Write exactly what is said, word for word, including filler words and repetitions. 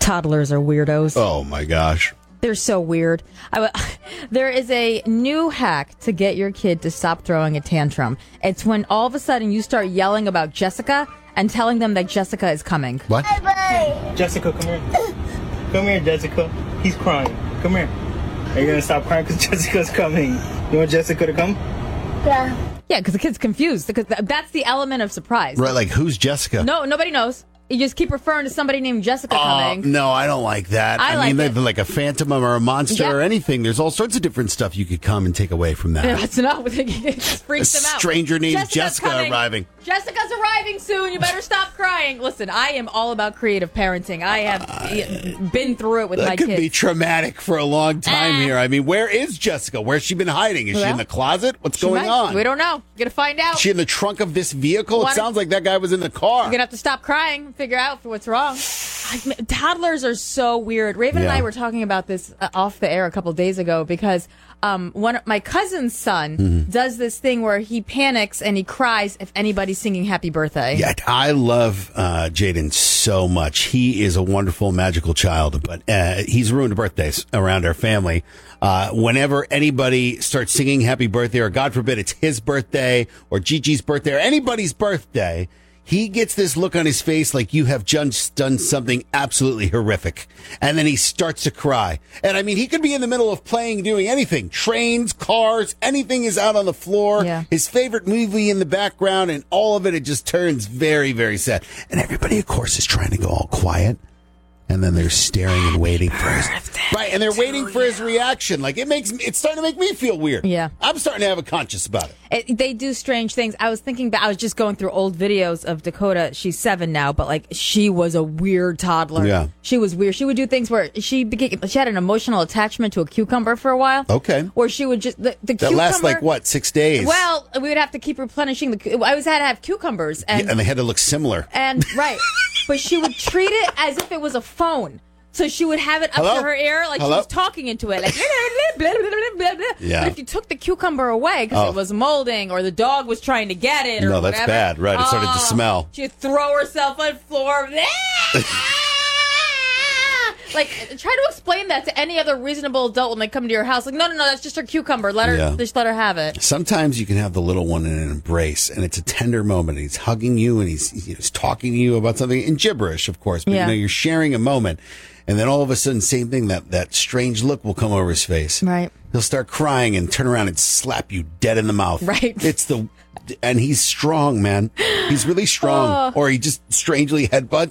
Toddlers are weirdos. Oh, my gosh. They're so weird. I w- there is a new hack to get your kid to stop throwing a tantrum. It's when all of a sudden you start yelling about Jessica and telling them that Jessica is coming. What? Jessica, come here. Come here, Jessica. He's crying. Come here. Are you going to stop crying because Jessica's coming? You want Jessica to come? Yeah. Yeah, because the kid's confused. Because th- that's the element of surprise. Right, like, who's Jessica? No, nobody knows. You just keep referring to somebody named Jessica Oh, coming. no, I don't like that. I I, like mean, it. they're like a phantom or a monster Yeah. or anything. There's all sorts of different stuff you could come and take away from that. That's enough. It just freaks A them out. stranger named Jessica's Jessica coming. arriving. Jessica's arriving soon. You better stop crying. Listen, I am all about creative parenting. I have uh, been through it with That my could kids. be traumatic for a long time Ah. here. I mean, where is Jessica? Where's she been hiding? Is she Well, in the closet? What's She going might. on? We don't know. Gonna find out. Is she in the trunk of this vehicle? Wanna- It sounds like that guy was in the car. You're gonna have to stop crying and figure out for what's wrong. I, toddlers are so weird. Raven and Yeah. I were talking about this uh, off the air a couple days ago because um, one of my cousin's son Mm-hmm. does this thing where he panics and he cries if anybody's singing "Happy Birthday." Yeah, I love uh, Jaden so much. He is a wonderful, magical child, but uh, he's ruined birthdays around our family. Uh, whenever anybody starts singing happy birthday, or God forbid it's his birthday or Gigi's birthday or anybody's birthday, he gets this look on his face like you have just done something absolutely horrific. And then he starts to cry. And I mean, he could be in the middle of playing, doing anything. Trains, cars, anything is out on the floor. Yeah. His favorite movie in the background, and all of it, it just turns very, very sad. And everybody, of course, is trying to go all quiet. And then they're staring and waiting for his right, and they're waiting for his reaction. Like it makes me, it's starting to make me feel weird. Yeah. I'm starting to have a conscience about it. It, they do strange things. I was thinking back, I was just going through old videos of Dakota. She's seven now, but like she was a weird toddler. Yeah. She was weird. She would do things where she became, she had an emotional attachment to a cucumber for a while. Okay. Where she would just, the, the That cucumber. lasts like what, six days? Well, we would have to keep replenishing the, cu- I always had to have cucumbers and, Yeah, and they had to look similar. and right. But she would treat it as if it was a phone. So she would have it up Hello? to her ear like Hello? she was talking into it. Like, blah, blah, blah, blah, blah. Yeah. But if you took the cucumber away because Oh. it was molding or the dog was trying to get it or No, that's whatever, bad. Right, it started to oh, smell. She'd throw herself on the floor. Like, try to explain that to any other reasonable adult when they come to your house. Like, no, no, no, that's just her cucumber. Let her, Yeah. just let her have it. Sometimes you can have the little one in an embrace, and it's a tender moment. He's hugging you, and he's, he's talking to you about something in gibberish, of course. But Yeah. you know, you're sharing a moment, and then all of a sudden, same thing. That that strange look will come over his face. Right. He'll start crying and turn around and slap you dead in the mouth. Right. It's the, and he's strong, man. He's really strong. Oh. Or he just strangely headbutt.